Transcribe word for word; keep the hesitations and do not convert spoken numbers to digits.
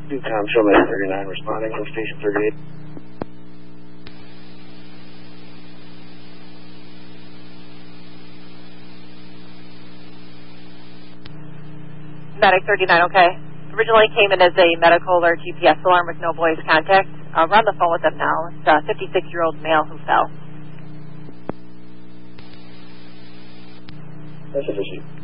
two com, show medic thirty-nine responding from station thirty-eight. Medic thirty-nine, okay. Originally came in as a medical or G P S alarm with no voice contact. Uh, we're on the phone with them now. It's a fifty-six-year-old male who fell. That's sufficient.